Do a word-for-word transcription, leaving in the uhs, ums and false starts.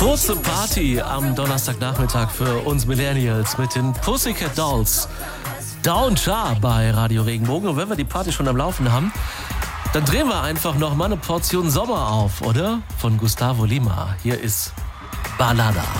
Kurze Party am Donnerstagnachmittag für uns Millennials mit den Pussycat Dolls. Down Char bei Radio Regenbogen. Und wenn wir die Party schon am Laufen haben, dann drehen wir einfach noch mal eine Portion Sommer auf, oder? Von Gustavo Lima. Hier ist Balada.